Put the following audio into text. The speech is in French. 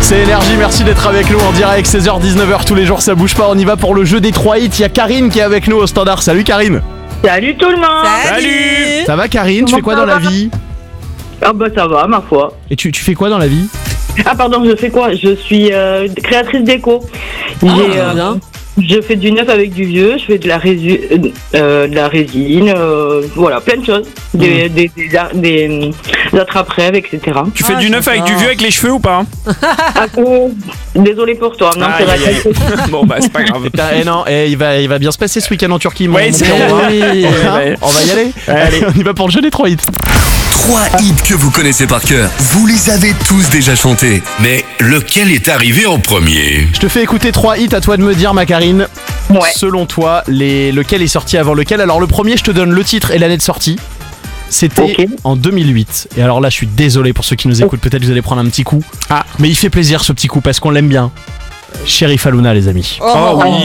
C'est Énergie, merci d'être avec nous en direct, 16h-19h tous les jours, ça bouge pas, on y va pour le jeu des 3 hits. Il y a Karine qui est avec nous au standard. Salut Karine. Salut tout le monde. Salut. Ça va Karine, tu fais quoi dans la vie? Ah bah ça va, ma foi. Et tu fais quoi dans la vie? Ah pardon, je fais quoi? Je suis créatrice déco. Bien. Je fais du neuf avec du vieux, je fais de la résine, voilà, plein de choses. Des attrape-rêves, etc. Tu fais du neuf avec du vieux avec les cheveux ou pas? Désolé pour toi, non, c'est vrai. Bon bah c'est pas grave. Putain, non, il va bien se passer ce week-end en Turquie. Ouais, c'est vrai. On va y aller. Allez, on y va pour le jeu des 3 hits. 3 hits que vous connaissez par cœur. Vous les avez tous déjà chantés. Mais lequel est arrivé en premier? Je te fais écouter 3 hits, à toi de me dire, ma Karine. Ouais. Selon toi, lequel est sorti avant lequel? Alors le premier, je te donne le titre et l'année de sortie. C'était en 2008. Et alors là, je suis désolé pour ceux qui nous écoutent, peut-être vous allez prendre un petit coup. Ah, mais il fait plaisir ce petit coup parce qu'on l'aime bien. Sheriff Aluna, les amis. Oh oui.